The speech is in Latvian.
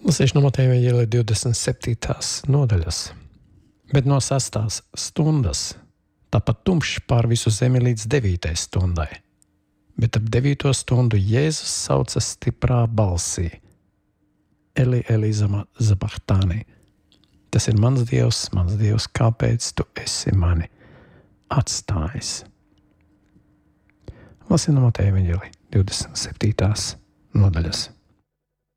Lasīšu no Mateja evaņģēlija 27. nodaļas. Bet no 6. stundas tāpat tumšs pār visu zemi līdz 9. stundai. Bet ap 9. stundu Jēzus sauca stiprā balsī: Eli, Eli, sabachthani. Tas ir mans Dievs, kāpēc tu esi mani atstājis? Lasīju no Mateja evaņģēlija 27. nodaļas.